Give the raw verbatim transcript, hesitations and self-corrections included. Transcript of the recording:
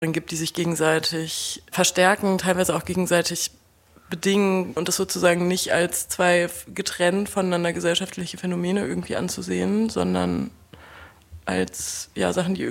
gibt, die sich gegenseitig verstärken, teilweise auch gegenseitig bedingen und das sozusagen nicht als zwei getrennt voneinander gesellschaftliche Phänomene irgendwie anzusehen, sondern als ja, Sachen, die